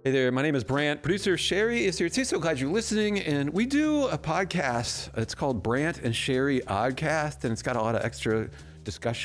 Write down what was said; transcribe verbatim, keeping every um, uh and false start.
Hey there, my name is Brant. Producer Sherry is here too. So glad you're listening. And we do a podcast. It's called Brant and Sherry Oddcast, and it's got a lot of extra discussion